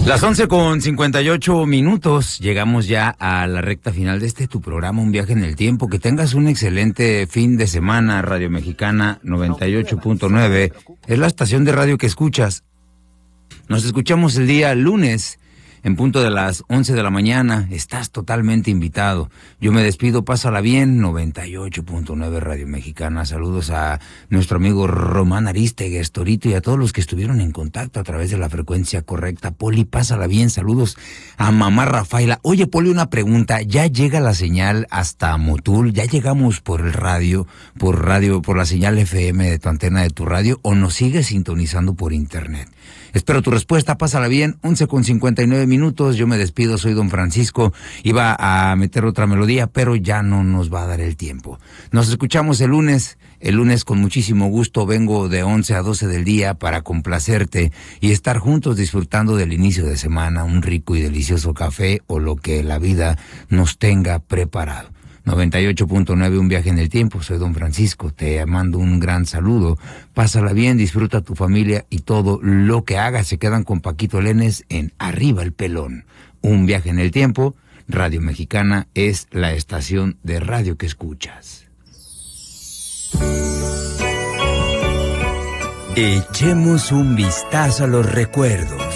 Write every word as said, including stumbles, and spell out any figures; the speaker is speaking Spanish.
Las once con cincuenta y ocho minutos, llegamos ya a la recta final de este tu programa, Un Viaje en el Tiempo. Que tengas un excelente fin de semana. Radio Mexicana noventa y ocho punto nueve es la estación de radio que escuchas. Nos escuchamos el día lunes en punto de las once de la mañana. Estás totalmente invitado. Yo me despido, pásala bien. noventa y ocho punto nueve Radio Mexicana. Saludos a nuestro amigo Román Arístegui, Estorito, y a todos los que estuvieron en contacto a través de la frecuencia correcta. Poli, pásala bien. Saludos a mamá Rafaela. Oye, Poli, una pregunta. ¿Ya llega la señal hasta Motul? ¿Ya llegamos por el radio, por radio, por la señal F M de tu antena de tu radio, o nos sigues sintonizando por internet? Espero tu respuesta, pásala bien. Once con cincuenta y nueve minutos, yo me despido, soy don Francisco. Iba a meter otra melodía, pero ya no nos va a dar el tiempo. Nos escuchamos el lunes, el lunes con muchísimo gusto. Vengo de once a doce del día para complacerte y estar juntos disfrutando del inicio de semana, un rico y delicioso café o lo que la vida nos tenga preparado. noventa y ocho punto nueve, Un Viaje en el Tiempo. Soy don Francisco, te mando un gran saludo. Pásala bien, disfruta tu familia y todo lo que hagas. Se quedan con Paquito Lenes en Arriba el Pelón. Un Viaje en el Tiempo. Radio Mexicana es la estación de radio que escuchas. Echemos un vistazo a los recuerdos.